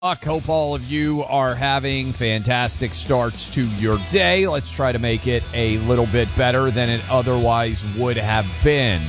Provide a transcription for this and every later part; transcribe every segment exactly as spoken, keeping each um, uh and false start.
Hope all of you are having fantastic starts to your day. Let's try to make it a little bit better than it otherwise would have been.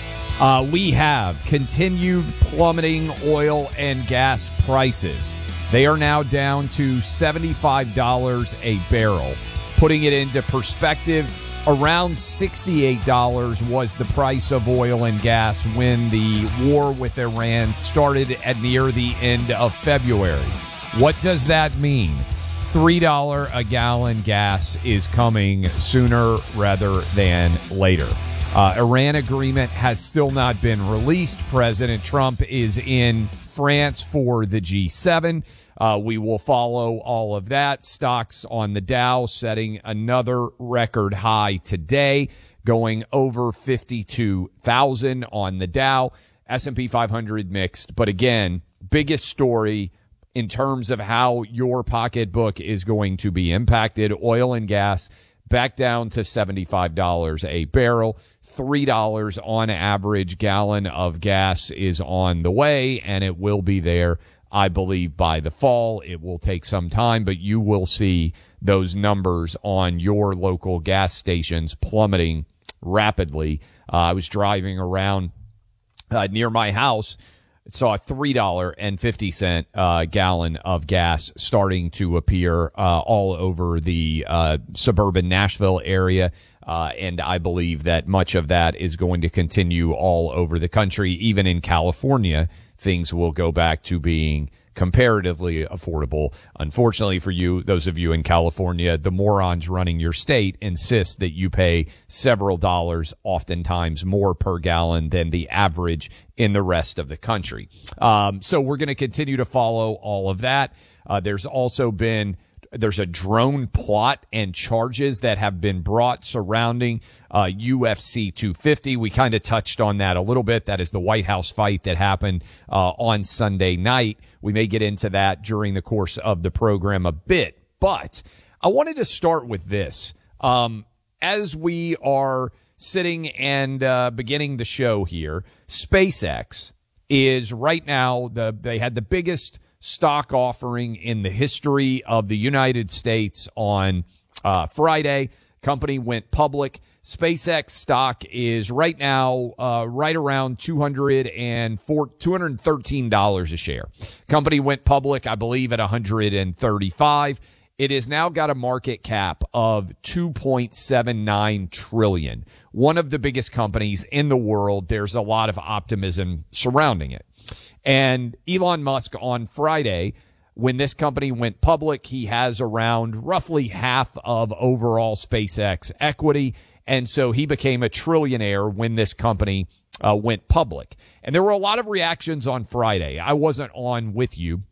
Uh, we have continued plummeting oil and gas prices. They are now down to seventy-five dollars a barrel. Putting it into perspective, around sixty-eight dollars was the price of oil and gas when the war with Iran started at near the end of February. What does that mean? three dollars a gallon gas is coming sooner rather than later. Uh, Iran agreement has still not been released. President Trump is in France for the G seven. Uh, we will follow all of that. Stocks on the Dow setting another record high today, going over fifty-two thousand on the Dow. S and P five hundred mixed. But again, biggest story in terms of how your pocketbook is going to be impacted. Oil and gas back down to seventy-five dollars a barrel. three dollars on average gallon of gas is on the way, and it will be there, I believe, by the fall. It will take some time, but you will see those numbers on your local gas stations plummeting rapidly. Uh, I was driving around uh, near my house, saw a three dollars and fifty cents uh, gallon of gas starting to appear uh, all over the uh, suburban Nashville area. Uh, and I believe that much of that is going to continue all over the country. Even in California, things will go back to being comparatively affordable. Unfortunately for you, those of you in California, the morons running your state insist that you pay several dollars, oftentimes more per gallon than the average in the rest of the country. Um, so we're going to continue to follow all of that. Uh, there's also been There's a drone plot and charges that have been brought surrounding uh, U F C two fifty. We kind of touched on that a little bit. That is the White House fight that happened uh, on Sunday night. We may get into that during the course of the program a bit. But I wanted to start with this. Um, as we are sitting and uh, beginning the show here, SpaceX is right now, the they had the biggest stock offering in the history of the United States on uh, Friday. Company went public. SpaceX stock is right now uh, right around two hundred four, two hundred thirteen dollars a share. Company went public, I believe, at one hundred thirty-five. It has now got a market cap of two point seven nine trillion dollars. One of the biggest companies in the world. There's a lot of optimism surrounding it. And Elon Musk on Friday, when this company went public, he has around roughly half of overall SpaceX equity. And so he became a trillionaire when this company uh, went public. And there were a lot of reactions on Friday. I wasn't on with you.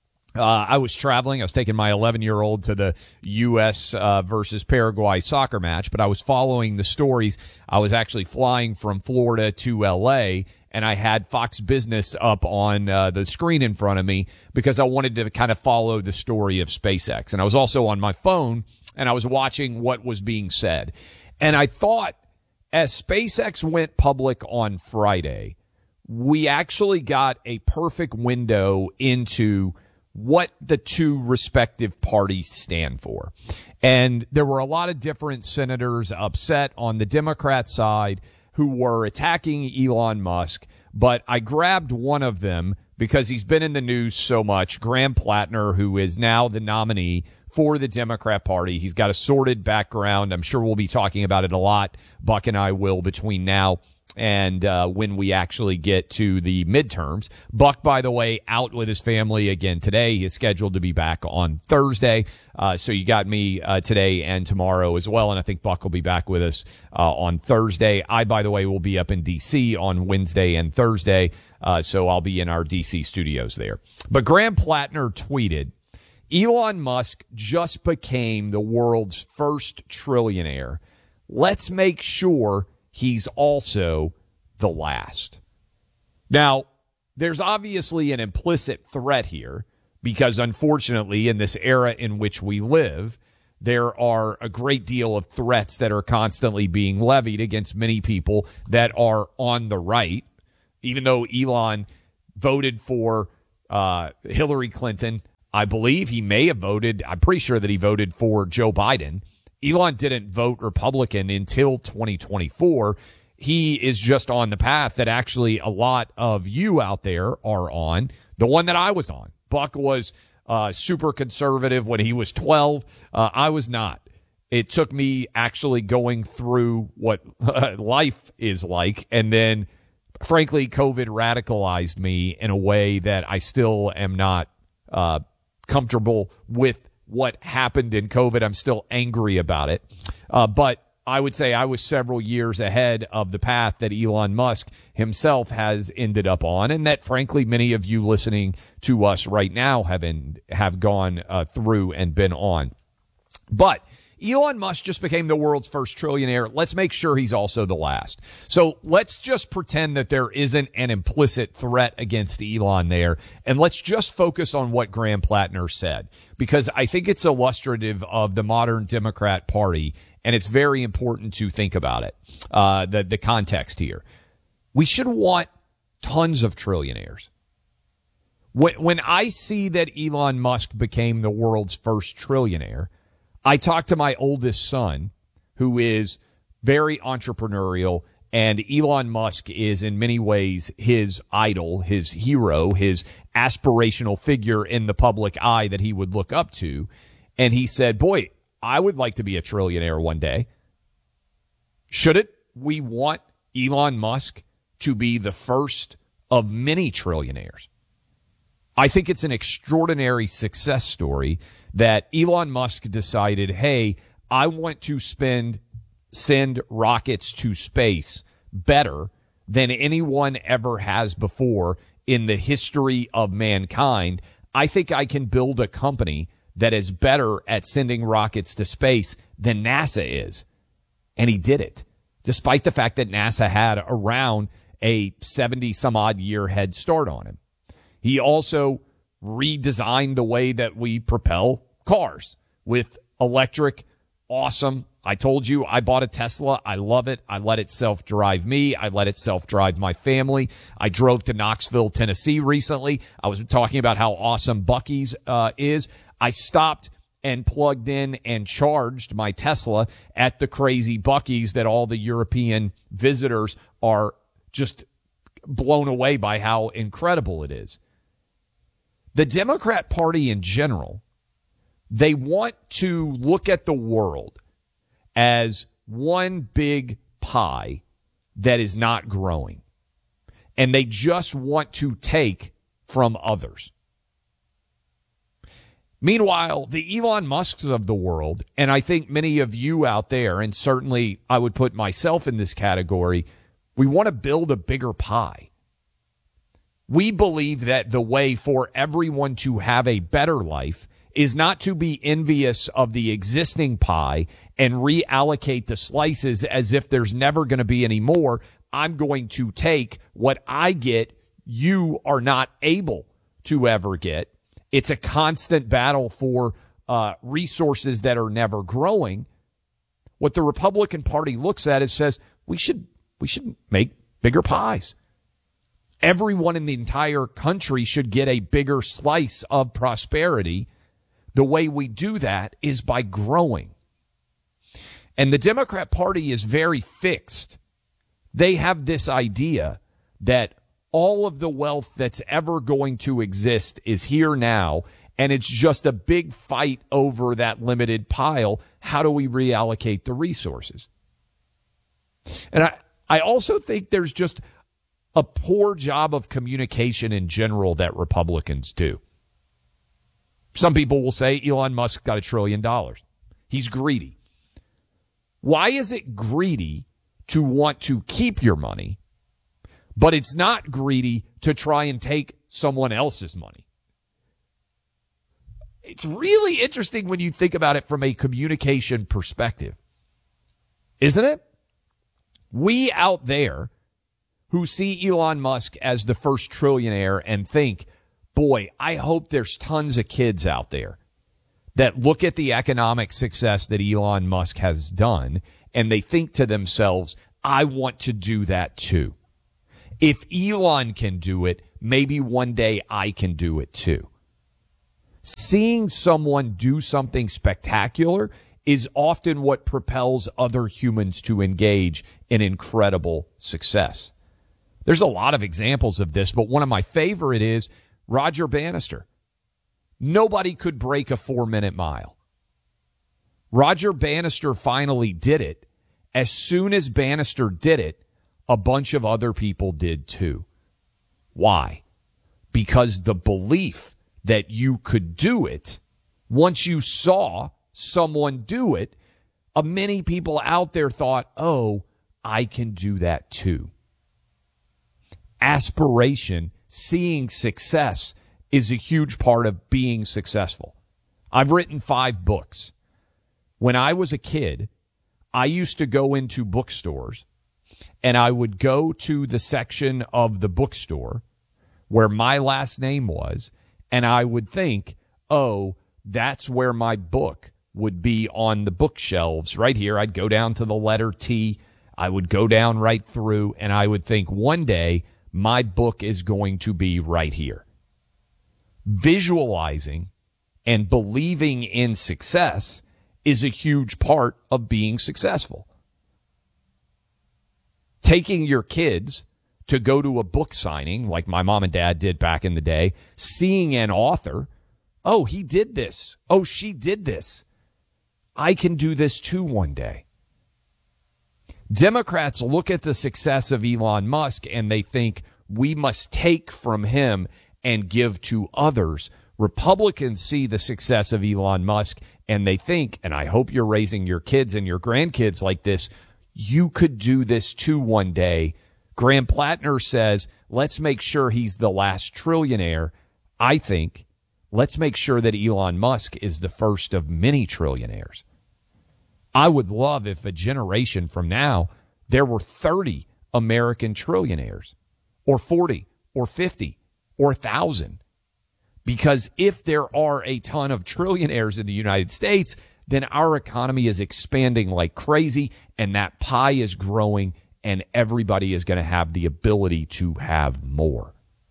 Uh, I was traveling. I was taking my eleven-year-old to the U S uh, versus Paraguay soccer match, but I was following the stories. I was actually flying from Florida to L A, and I had Fox Business up on uh, the screen in front of me because I wanted to kind of follow the story of SpaceX. And I was also on my phone, and I was watching what was being said. And I thought, as SpaceX went public on Friday, we actually got a perfect window into what the two respective parties stand for. And there were a lot of different senators upset on the Democrat side who were attacking Elon Musk, but I grabbed one of them because he's been in the news so much, Graham Plattner, who is now the nominee for the Democrat Party. He's got a sordid background. I'm sure we'll be talking about it a lot. Buck and I will between now and uh, when we actually get to the midterms. Buck, by the way, out with his family again today. He is scheduled to be back on Thursday. Uh, so you got me uh, today and tomorrow as well, and I think Buck will be back with us uh, on Thursday. I, by the way, will be up in D C on Wednesday and Thursday, uh, so I'll be in our D C studios there. But Graham Plattner tweeted, Elon Musk just became the world's first trillionaire. Let's make sure he's also the last. Now, there's obviously an implicit threat here because, unfortunately, in this era in which we live, there are a great deal of threats that are constantly being levied against many people that are on the right. Even though Elon voted for uh, Hillary Clinton. I believe he may have voted. I'm pretty sure that he voted for Joe Biden. Elon didn't vote Republican until twenty twenty-four. He is just on the path that actually a lot of you out there are on, the one that I was on. Buck was uh, super conservative when he was twelve. Uh, I was not. It took me actually going through what uh, life is like, and then, frankly, COVID radicalized me in a way that I still am not uh, comfortable with what happened in COVID. I'm still angry about it. Uh, but I would say I was several years ahead of the path that Elon Musk himself has ended up on, and that, frankly, many of you listening to us right now have been, have gone uh, through and been on. But Elon Musk just became the world's first trillionaire. Let's make sure he's also the last. So let's just pretend that there isn't an implicit threat against Elon there, and let's just focus on what Graham Plattner said, because I think it's illustrative of the modern Democrat Party, and it's very important to think about it, uh, the, the context here. We should want tons of trillionaires. When, when I see that Elon Musk became the world's first trillionaire, I talked to my oldest son, who is very entrepreneurial, and Elon Musk is in many ways his idol, his hero, his aspirational figure in the public eye that he would look up to. And he said, boy, I would like to be a trillionaire one day. Should it? We want Elon Musk to be the first of many trillionaires. I think it's an extraordinary success story that Elon Musk decided, hey, I want to spend, send rockets to space better than anyone ever has before in the history of mankind. I think I can build a company that is better at sending rockets to space than NASA is. And he did it, despite the fact that NASA had around a seventy some odd year head start on him. He also redesigned the way that we propel cars with electric. Awesome. I told you I bought a Tesla. I love it. I let it self-drive me. I let it self-drive my family. I drove to Knoxville, Tennessee recently. I was talking about how awesome Buc-ee's uh, is. I stopped and plugged in and charged my Tesla at the crazy Buc-ee's that all the European visitors are just blown away by how incredible it is. The Democrat Party in general, they want to look at the world as one big pie that is not growing. And they just want to take from others. Meanwhile, the Elon Musks of the world, and I think many of you out there, and certainly I would put myself in this category, we want to build a bigger pie. We believe that the way for everyone to have a better life is not to be envious of the existing pie and reallocate the slices as if there's never going to be any more. I'm going to take what I get, you are not able to ever get. It's a constant battle for uh, resources that are never growing. What the Republican Party looks at is says we should we should make bigger pies. Everyone in the entire country should get a bigger slice of prosperity. The way we do that is by growing. And the Democrat Party is very fixed. They have this idea that all of the wealth that's ever going to exist is here now, and it's just a big fight over that limited pile. How do we reallocate the resources? And I, I also think there's just a poor job of communication in general that Republicans do. Some people will say Elon Musk got a trillion dollars. He's greedy. Why is it greedy to want to keep your money, but it's not greedy to try and take someone else's money? It's really interesting when you think about it from a communication perspective, isn't it? We out there who see Elon Musk as the first trillionaire and think, boy, I hope there's tons of kids out there that look at the economic success that Elon Musk has done and they think to themselves, I want to do that too. If Elon can do it, maybe one day I can do it too. Seeing someone do something spectacular is often what propels other humans to engage in incredible success. There's a lot of examples of this, but one of my favorite is Roger Bannister. Nobody could break a four-minute mile. Roger Bannister finally did it. As soon as Bannister did it, a bunch of other people did too. Why? Because the belief that you could do it, once you saw someone do it, uh, many people out there thought, oh, I can do that too. Aspiration, seeing success, is a huge part of being successful. I've written five books. When I was a kid, I used to go into bookstores and I would go to the section of the bookstore where my last name was, and I would think, oh, that's where my book would be on the bookshelves right here. I'd go down to the letter T. I would go down right through, and I would think one day my book is going to be right here. Visualizing and believing in success is a huge part of being successful. Taking your kids to go to a book signing, like my mom and dad did back in the day, seeing an author, oh, he did this. Oh, she did this. I can do this too one day. Democrats look at the success of Elon Musk and they think we must take from him and give to others. Republicans see the success of Elon Musk and they think, and I hope you're raising your kids and your grandkids like this, you could do this too one day. Graham Plattner says, let's make sure he's the last trillionaire. I think, let's make sure that Elon Musk is the first of many trillionaires. I would love if a generation from now, there were thirty American trillionaires, or forty, or fifty, or one thousand. Because if there are a ton of trillionaires in the United States, then our economy is expanding like crazy, and that pie is growing, and everybody is going to have the ability to have more.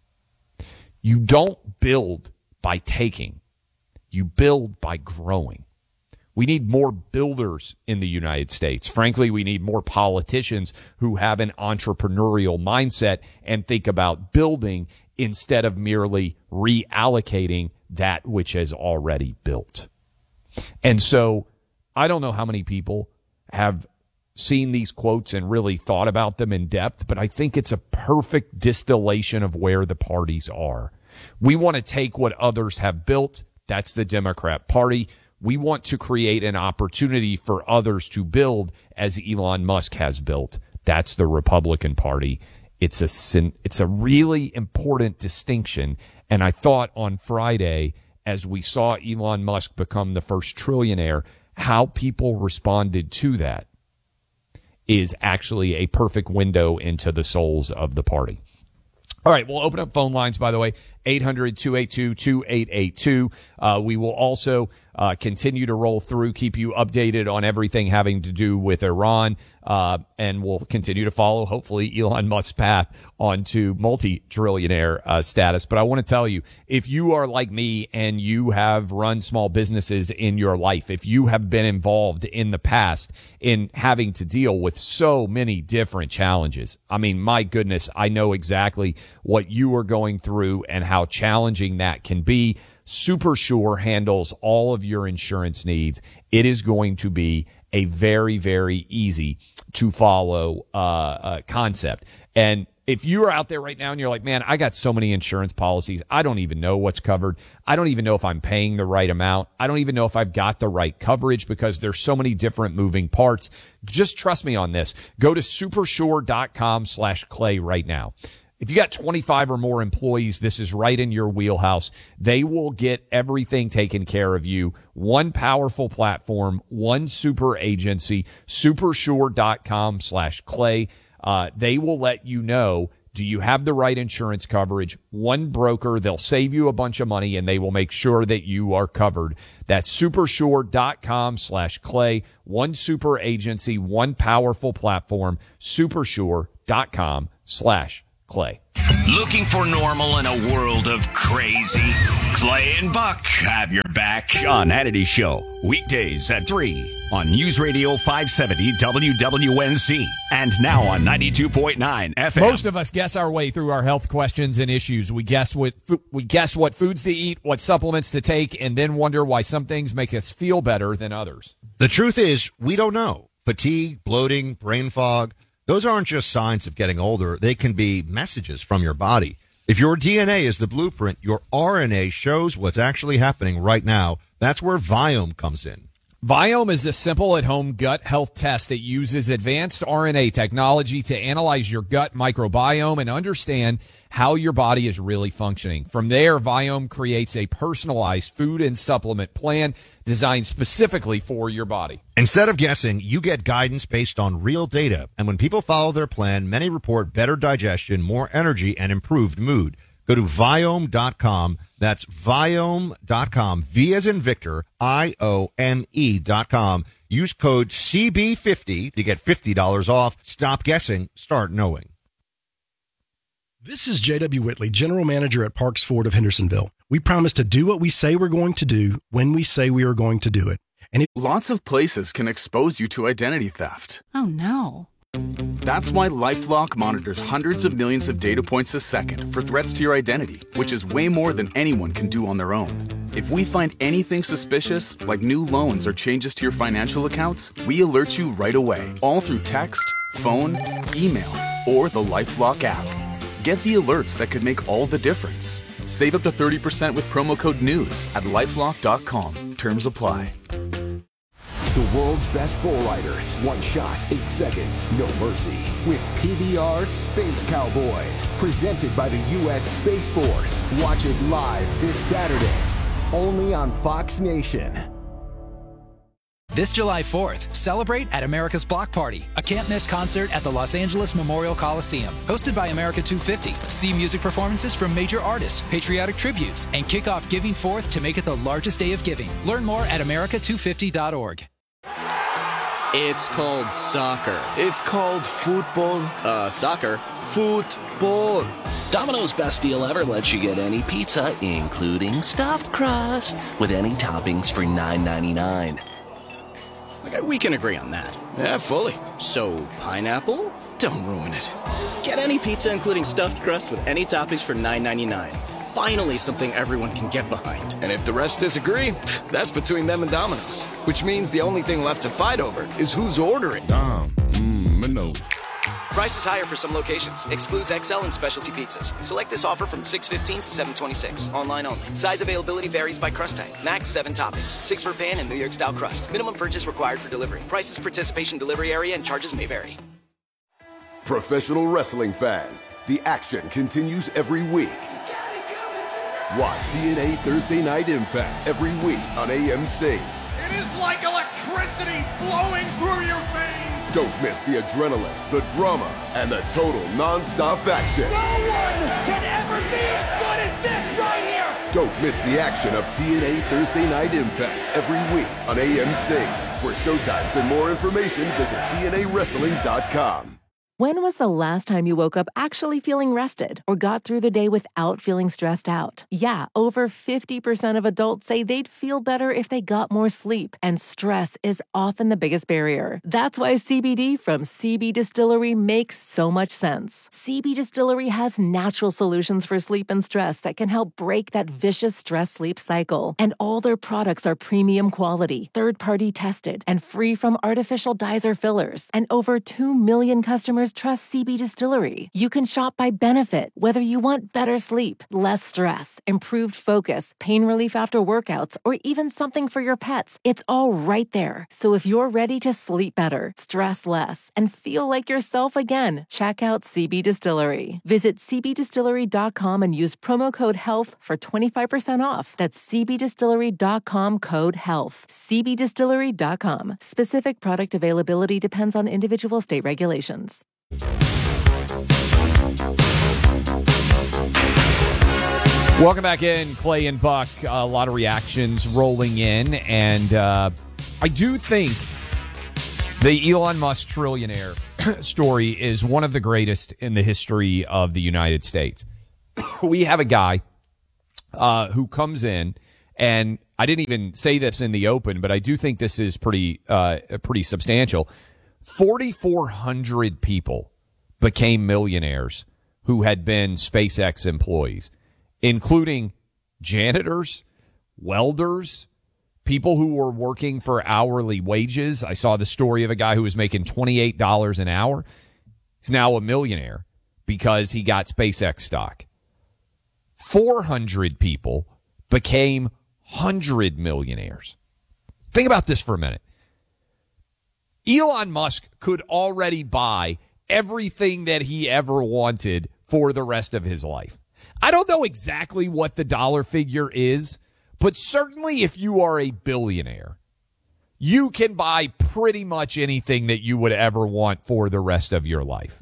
You don't build by taking. You build by growing. We need more builders in the United States. Frankly, we need more politicians who have an entrepreneurial mindset and think about building instead of merely reallocating that which is already built. And so I don't know how many people have seen these quotes and really thought about them in depth, but I think it's a perfect distillation of where the parties are. We want to take what others have built. That's the Democrat Party. We want to create an opportunity for others to build as Elon Musk has built. That's the Republican Party. It's a, it's a really important distinction. And I thought on Friday, as we saw Elon Musk become the first trillionaire, how people responded to that is actually a perfect window into the souls of the party. All right, we'll open up phone lines, by the way, eight hundred, two eight two, two eight eight two. Uh, we will also uh, continue to roll through, keep you updated on everything having to do with Iran, uh, and we'll continue to follow, hopefully, Elon Musk's path onto multi-trillionaire uh, status. But I want to tell you, if you are like me and you have run small businesses in your life, if you have been involved in the past in having to deal with so many different challenges, I mean, my goodness, I know exactly what you are going through and how challenging that can be. SuperSure handles all of your insurance needs. It is going to be a very, very easy to follow uh, uh, concept. And if you're out there right now and you're like, man, I got so many insurance policies, I don't even know what's covered. I don't even know if I'm paying the right amount. I don't even know if I've got the right coverage because there's so many different moving parts. Just trust me on this. Go to supersure.com slash clay right now. If you got twenty-five or more employees, this is right in your wheelhouse. They will get everything taken care of you. One powerful platform, one super agency, supersure.com slash clay. Uh, they will let you know, do you have the right insurance coverage? One broker, they'll save you a bunch of money and they will make sure that you are covered. That's supersure.com slash clay. One super agency, one powerful platform, supersure.com slash Clay. Looking for normal in a world of crazy? Clay and Buck have your back on Hannity Show. Weekdays at three on News Radio five seventy W W N C and now on ninety-two point nine F M. Most of us guess our way through our health questions and issues. We guess what we guess what foods to eat, what supplements to take, and then wonder why some things make us feel better than others. The truth is, we don't know. Fatigue, bloating, brain fog, those aren't just signs of getting older. They can be messages from your body. If your D N A is the blueprint, your R N A shows what's actually happening right now. That's where Viome comes in. Viome is a simple at-home gut health test that uses advanced R N A technology to analyze your gut microbiome and understand how your body is really functioning. From there, Viome creates a personalized food and supplement plan designed specifically for your body. Instead of guessing, you get guidance based on real data. And when people follow their plan, many report better digestion, more energy, and improved mood. Go to Viome dot com. That's Viome dot com. V as in Victor, I O M E dot com. Use code C B fifty to get fifty dollars off. Stop guessing. Start knowing. This is J W. Whitley, General Manager at Parks Ford of Hendersonville. We promise to do what we say we're going to do when we say we are going to do it. And it- Lots of places can expose you to identity theft. Oh, no. That's why LifeLock monitors hundreds of millions of data points a second for threats to your identity, which is way more than anyone can do on their own. If we find anything suspicious, like new loans or changes to your financial accounts, we alert you right away, all through text, phone, email, or the LifeLock app. Get the alerts that could make all the difference. Save up to thirty percent with promo code NEWS at lifelock dot com. Terms apply. The world's best bull riders. One shot, eight seconds, no mercy. With P B R Space Cowboys. Presented by the U S Space Force. Watch it live this Saturday. Only on Fox Nation. This July fourth, celebrate at America's Block Party, a can't-miss concert at the Los Angeles Memorial Coliseum. Hosted by America two fifty. See music performances from major artists, patriotic tributes, and kick off Giving Fourth to make it the largest day of giving. Learn more at America two fifty dot org. It's called soccer. It's called football. Uh, soccer. Football. Domino's best deal ever lets you get any pizza, including stuffed crust, with any toppings for nine ninety-nine. Okay, we can agree on that. Yeah, fully. So, pineapple? Don't ruin it. Get any pizza, including stuffed crust, with any toppings for nine ninety-nine. Finally, something everyone can get behind. And if the rest disagree, that's between them and Domino's. Which means the only thing left to fight over is who's ordering. Dom, mmm, Minos. Price is higher for some locations. Excludes X L and specialty pizzas. Select this offer from six fifteen to seven twenty-six. Online only. Size availability varies by crust type. Max seven toppings. Six for pan and New York style crust. Minimum purchase required for delivery. Prices, participation, delivery area, and charges may vary. Professional wrestling fans, the action continues every week. Watch T N A Thursday Night Impact every week on A M C. It is like electricity flowing through your veins. Don't miss the adrenaline, the drama, and the total non-stop action. No one can ever be as good as this right here. Don't miss the action of T N A Thursday Night Impact every week on A M C. For showtimes and more information, visit T N A wrestling dot com. When was the last time you woke up actually feeling rested or got through the day without feeling stressed out? Yeah, over fifty percent of adults say they'd feel better if they got more sleep, and stress is often the biggest barrier. That's why C B D from C B Distillery makes so much sense. C B Distillery has natural solutions for sleep and stress that can help break that vicious stress-sleep cycle. And all their products are premium quality, third-party tested, and free from artificial dyes or fillers. And over two million customers trust C B Distillery. You can shop by benefit, whether you want better sleep, less stress, improved focus, pain relief after workouts, or even something for your pets. It's all right there. So if you're ready to sleep better, stress less, and feel like yourself again, check out C B Distillery. Visit C B distillery dot com and use promo code HEALTH for twenty-five percent off. That's C B distillery dot com code HEALTH. C B distillery dot com. Specific product availability depends on individual state regulations. Welcome back in, Clay and Buck. A lot of reactions rolling in, and uh, I do think the Elon Musk trillionaire story is one of the greatest in the history of the United States. We have a guy uh, who comes in, and I didn't even say this in the open, but I do think this is pretty uh, pretty substantial. forty-four hundred people became millionaires who had been SpaceX employees, including janitors, welders, people who were working for hourly wages. I saw the story of a guy who was making twenty-eight dollars an hour. He's now a millionaire because he got SpaceX stock. four hundred people became one hundred millionaires. Think about this for a minute. Elon Musk could already buy everything that he ever wanted for the rest of his life. I don't know exactly what the dollar figure is, but certainly if you are a billionaire, you can buy pretty much anything that you would ever want for the rest of your life.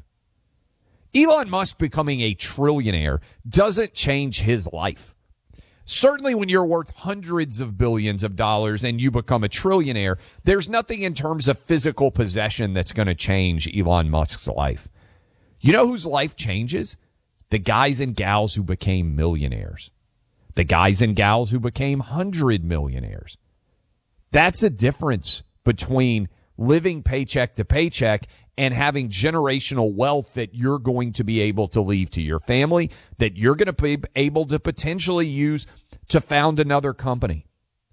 Elon Musk becoming a trillionaire doesn't change his life. Certainly when you're worth hundreds of billions of dollars and you become a trillionaire, there's nothing in terms of physical possession that's going to change Elon Musk's life. You know whose life changes? The guys and gals who became millionaires. The guys and gals who became hundred millionaires. That's a difference between living paycheck to paycheck and having generational wealth that you're going to be able to leave to your family, that you're going to be able to potentially use to found another company.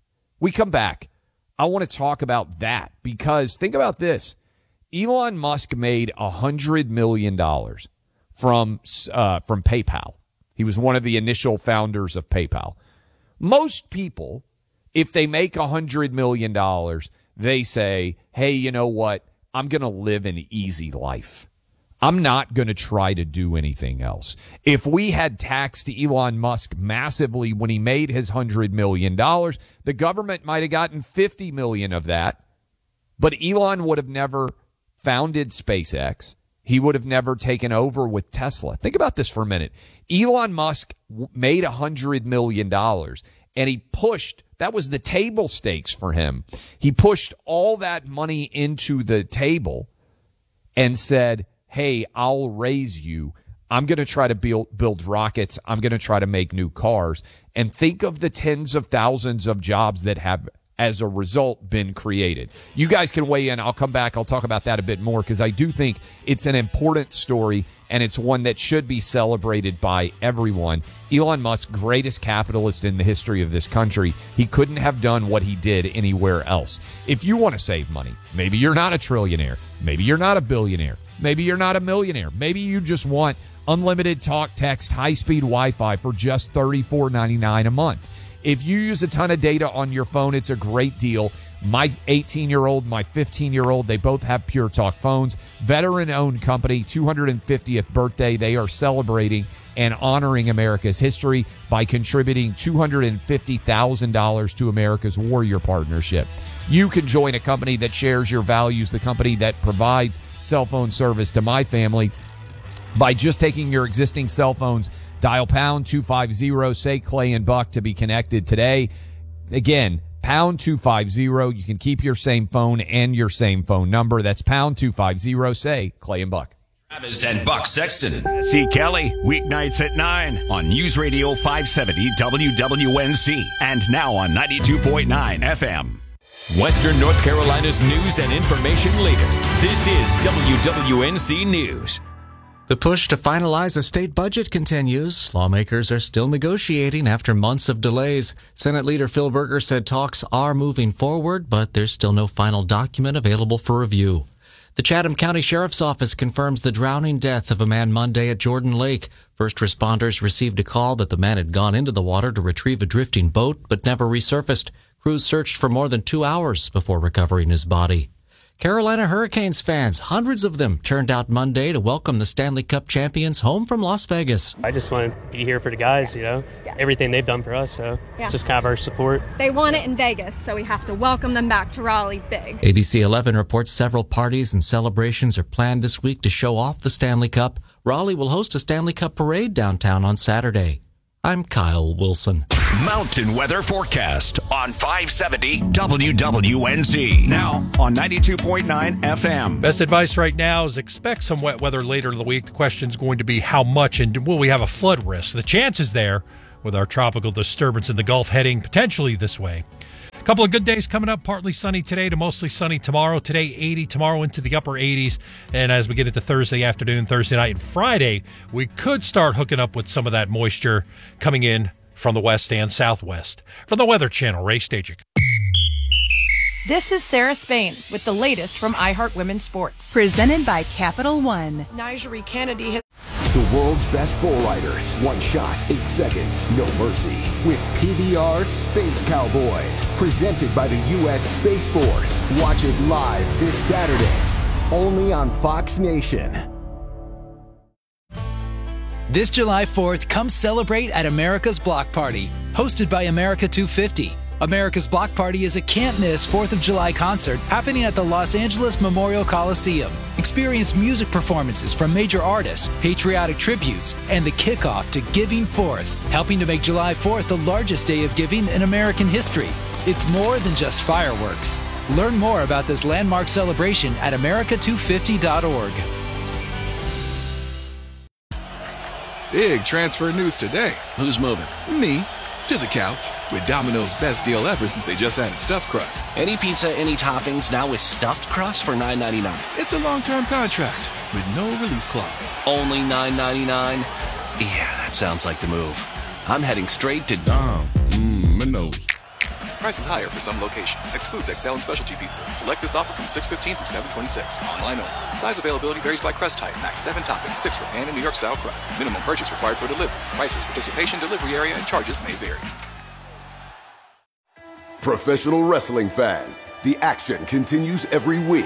We come back. I want to talk about that because think about this. Elon Musk made one hundred million dollars from, uh, from PayPal. He was one of the initial founders of PayPal. Most people, if they make one hundred million dollars, they say, hey, you know what? I'm going to live an easy life. I'm not going to try to do anything else. If we had taxed Elon Musk massively when he made his one hundred million dollars, the government might have gotten fifty million dollars of that, but Elon would have never founded SpaceX. He would have never taken over with Tesla. Think about this for a minute. Elon Musk made one hundred million dollars, and he pushed, that was the table stakes for him. He pushed all that money into the table and said, hey, I'll raise you. I'm going to try to build, build rockets. I'm going to try to make new cars. And think of the tens of thousands of jobs that have, as a result, been created. You guys can weigh in. I'll come back. I'll talk about that a bit more because I do think it's an important story and it's one that should be celebrated by everyone. Elon Musk, greatest capitalist in the history of this country. He couldn't have done what he did anywhere else. If you want to save money, maybe you're not a trillionaire. Maybe you're not a billionaire. Maybe you're not a millionaire. Maybe you just want unlimited talk, text, high-speed Wi-Fi for just thirty-four ninety-nine a month. If you use a ton of data on your phone, it's a great deal. My eighteen-year-old, my fifteen-year-old, they both have Pure Talk phones. Veteran-owned company, two hundred fiftieth birthday. They are celebrating and honoring America's history by contributing two hundred fifty thousand dollars to America's Warrior Partnership. You can join a company that shares your values, the company that provides cell phone service to my family, by just taking your existing cell phones. Dial pound two fifty, say Clay and Buck to be connected today. Again, pound two fifty. You can keep your same phone and your same phone number. That's pound two fifty, say Clay and Buck. Travis and Buck Sexton. See Kelly weeknights at nine on News Radio five seventy W W N C and now on ninety-two point nine F M. Western North Carolina's news and information leader. This is W W N C News. The push to finalize a state budget continues. Lawmakers are still negotiating after months of delays. Senate Leader Phil Berger said talks are moving forward, but there's still no final document available for review. The Chatham County Sheriff's Office confirms the drowning death of a man Monday at Jordan Lake. First responders received a call that the man had gone into the water to retrieve a drifting boat, but never resurfaced. Crews searched for more than two hours before recovering his body. Carolina Hurricanes fans, hundreds of them, turned out Monday to welcome the Stanley Cup champions home from Las Vegas. I just want to be here for the guys, you know, yeah. everything they've done for us, so yeah. just kind of our support. They won it in Vegas, so we have to welcome them back to Raleigh big. A B C eleven reports several parties and celebrations are planned this week to show off the Stanley Cup. Raleigh will host a Stanley Cup parade downtown on Saturday. I'm Kyle Wilson. Mountain weather forecast on five seventy W W N Z. Now on ninety-two point nine F M. Best advice right now is expect some wet weather later in the week. The question is going to be how much, and will we have a flood risk? The chance is there with our tropical disturbance in the Gulf heading potentially this way. A couple of good days coming up, partly sunny today to mostly sunny tomorrow. Today, eighty, tomorrow into the upper eighties. And as we get into Thursday afternoon, Thursday night, and Friday, we could start hooking up with some of that moisture coming in from the west and southwest. From the Weather Channel, Ray Stajic. This is Sarah Spain with the latest from iHeart Women's Sports. Presented by Capital One. Nigeri Kennedy has... The world's best bull riders. One shot, eight seconds, no mercy. With P B R Space Cowboys. Presented by the U S Space Force. Watch it live this Saturday. Only on Fox Nation. This July fourth, come celebrate at America's Block Party, hosted by America two fifty. America's Block Party is a can't-miss fourth of July concert happening at the Los Angeles Memorial Coliseum. Experience music performances from major artists, patriotic tributes, and the kickoff to Giving Fourth, helping to make July fourth the largest day of giving in American history. It's more than just fireworks. Learn more about this landmark celebration at America two fifty dot org. Big transfer news today. Who's moving? Me. To the couch with Domino's best deal ever since they just added stuffed crust. Any pizza, any toppings, now with stuffed crust for nine ninety-nine. It's a long-term contract with no release clause. Only nine ninety-nine? Yeah, that sounds like the move. I'm heading straight to Dom. Mmm, my nose. Prices higher for some locations. Excludes X L and specialty pizzas. Select this offer from six fifteen through seven twenty-six. Online only. Size availability varies by crust type. Max seven toppings, six for pan and New York style crust. Minimum purchase required for delivery. Prices, participation, delivery area, and charges may vary. Professional wrestling fans, the action continues every week.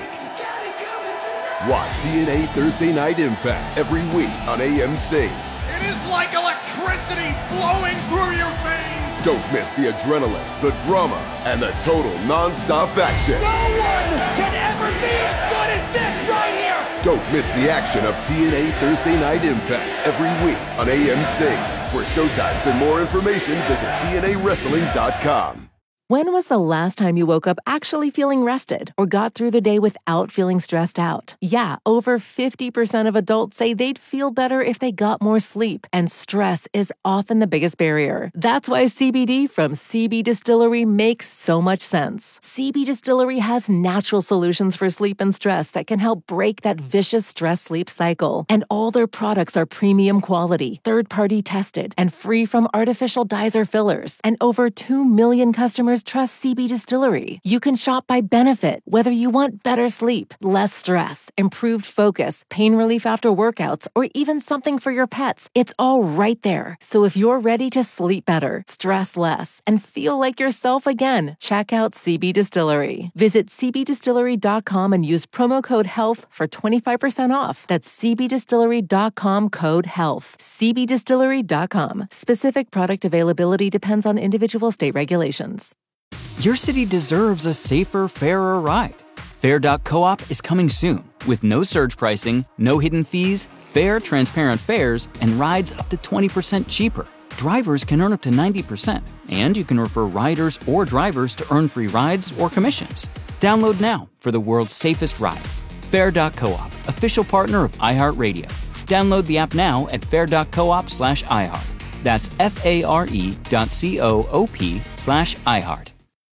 Watch T N A Thursday Night Impact every week on A M C. It is like electricity flowing through your veins. Don't miss the adrenaline, the drama, and the total non-stop action. No one can ever be as good as this right here. Don't miss the action of T N A Thursday Night Impact every week on A M C. For showtimes and more information, visit T N A wrestling dot com. When was the last time you woke up actually feeling rested or got through the day without feeling stressed out? Yeah, over fifty percent of adults say they'd feel better if they got more sleep, and stress is often the biggest barrier. That's why C B D from C B Distillery makes so much sense. C B Distillery has natural solutions for sleep and stress that can help break that vicious stress-sleep cycle. And all their products are premium quality, third-party tested, and free from artificial dyes or fillers. And over two million customers trust C B Distillery. You can shop by benefit, whether you want better sleep, less stress, improved focus, pain relief after workouts, or even something for your pets. It's all right there. So if you're ready to sleep better, stress less, and feel like yourself again, check out C B Distillery. Visit C B distillery dot com and use promo code HEALTH for twenty-five percent off. That's C B distillery dot com code HEALTH. C B distillery dot com. Specific product availability depends on individual state regulations. Your city deserves a safer, fairer ride. Fair dot coop is coming soon with no surge pricing, no hidden fees, fair, transparent fares, and rides up to twenty percent cheaper. Drivers can earn up to ninety percent, and you can refer riders or drivers to earn free rides or commissions. Download now for the world's safest ride. Fair dot coop, official partner of iHeartRadio. Download the app now at fair dot coop slash iHeart. That's F-A-R-E dot C-O-O-P slash iHeart.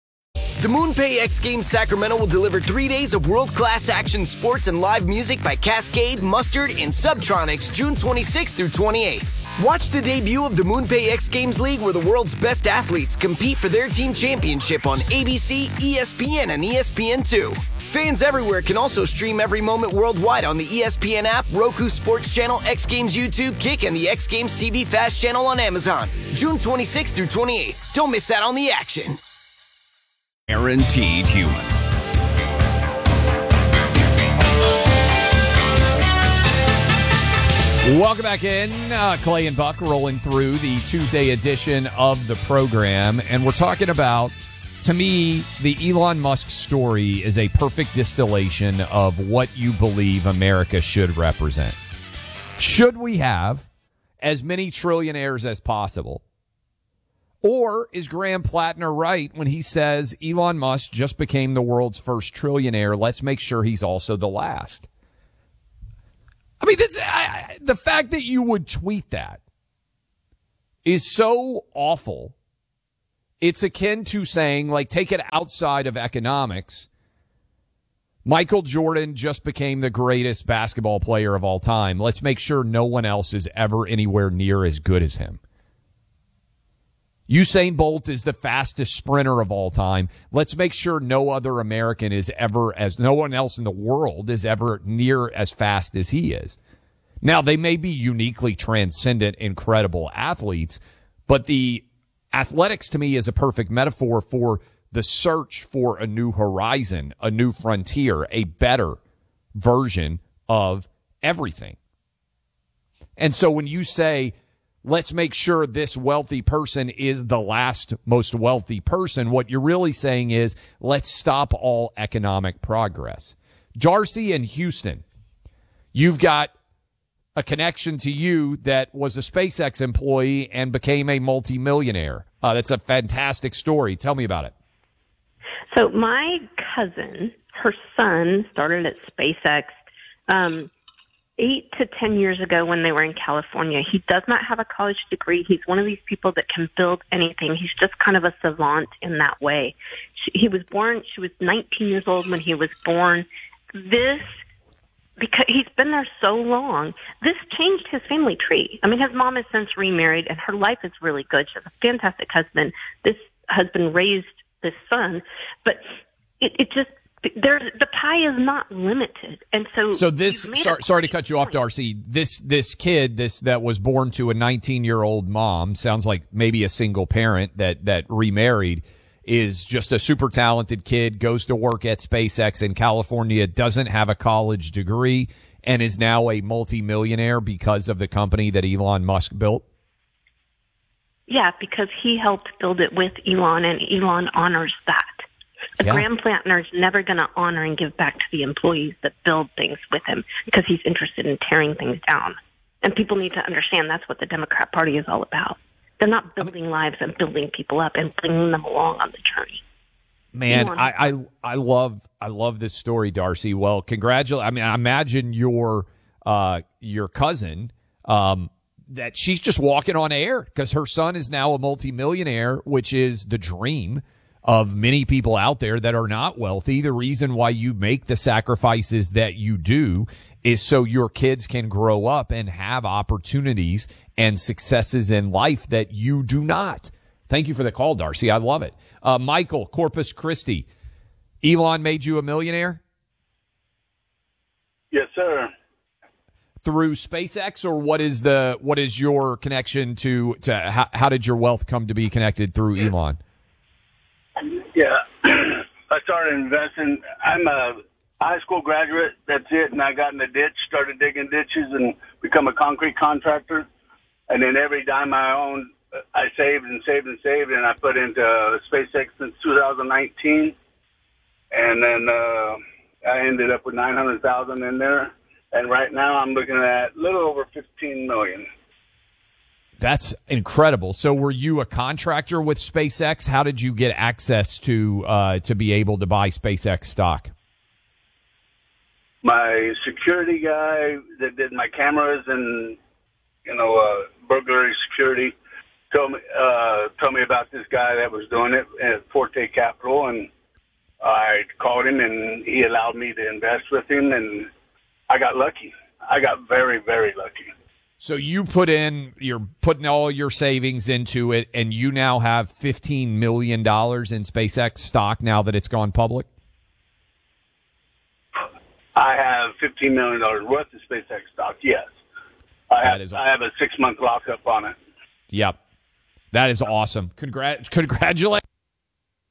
The MoonPay X Games Sacramento will deliver three days of world-class action sports and live music by Cascade, Mustard, and Subtronics June twenty-sixth through twenty-eighth. Watch the debut of the MoonPay X Games League, where the world's best athletes compete for their team championship on A B C, E S P N, and E S P N two. Fans everywhere can also stream every moment worldwide on the E S P N app, Roku Sports Channel, X Games YouTube, Kick, and the X Games T V Fast Channel on Amazon. June twenty-sixth through twenty-eighth. Don't miss out on the action. Guaranteed human. Welcome back in. Uh, Clay and Buck rolling through the Tuesday edition of the program. And we're talking about, to me, the Elon Musk story is a perfect distillation of what you believe America should represent. Should we have as many trillionaires as possible? Or is Graham Plattner right when he says Elon Musk just became the world's first trillionaire? Let's make sure he's also the last. I mean, this, I, the fact that you would tweet that is so awful. It's akin to saying, like, take it outside of economics. Michael Jordan just became the greatest basketball player of all time. Let's make sure no one else is ever anywhere near as good as him. Usain Bolt is the fastest sprinter of all time. Let's make sure no other American is ever, as no one else in the world is ever near as fast as he is. Now, they may be uniquely transcendent, incredible athletes, but the athletics to me is a perfect metaphor for the search for a new horizon, a new frontier, a better version of everything. And so when you say, let's make sure this wealthy person is the last most wealthy person, what you're really saying is, let's stop all economic progress. Darcy in Houston, you've got a connection to you that was a SpaceX employee and became a multimillionaire. Uh, that's a fantastic story. Tell me about it. So my cousin, her son, started at SpaceX um, eight to ten years ago when they were in California. He does not have a college degree. He's one of these people that can build anything. He's just kind of a savant in that way. She, he was born, she was nineteen years old when he was born. This, because he's been there so long, this changed his family tree. I mean, his mom has since remarried, and her life is really good. She has a fantastic husband. This husband raised this son, but it, it just, there, the pie is not limited. And so, so this, sorry, sorry to cut you off, Darcy. This, this kid, this, that was born to a nineteen year old mom, sounds like maybe a single parent that, that remarried, is just a super talented kid, goes to work at SpaceX in California, doesn't have a college degree, and is now a multimillionaire because of the company that Elon Musk built? Yeah, because he helped build it with Elon, and Elon honors that. Yeah. Graham Plattner is never going to honor and give back to the employees that build things with him because he's interested in tearing things down. And people need to understand that's what the Democrat Party is all about. They're not building lives and building people up and bringing them along on the journey. Man, I, I I love I love this story, Darcy. Well, congratulate. I mean, I imagine your uh, your cousin um, that she's just walking on air because her son is now a multimillionaire, which is the dream of many people out there that are not wealthy. The reason why you make the sacrifices that you do is so your kids can grow up and have opportunities and successes in life that you do not. Thank you for the call, Darcy. I love it. Uh, Michael, Corpus Christi. Elon made you a millionaire? Yes, sir. Through SpaceX, or what is the what is your connection to to how, how did your wealth come to be connected through Elon? Yeah, I started investing. I'm a high school graduate. That's it. And I got in the ditch, started digging ditches, and become a concrete contractor. And then every dime I owned, I saved and saved and saved, and I put into SpaceX since two thousand nineteen. And then uh, I ended up with nine hundred thousand dollars in there. And right now I'm looking at a little over fifteen million dollars. That's incredible. So were you a contractor with SpaceX? How did you get access to uh, to be able to buy SpaceX stock? My security guy that did my cameras and, you know, uh, burglary security told me uh, told me about this guy that was doing it at Forte Capital, and I called him, and he allowed me to invest with him, and I got lucky. I got very, very lucky. So you put in, you're putting all your savings into it, and you now have fifteen million dollars in SpaceX stock now that it's gone public? I have fifteen million dollars worth of SpaceX stock, yes. I have, is, I have a six-month lockup on it. Yep. That is awesome. Congrat- congratulations.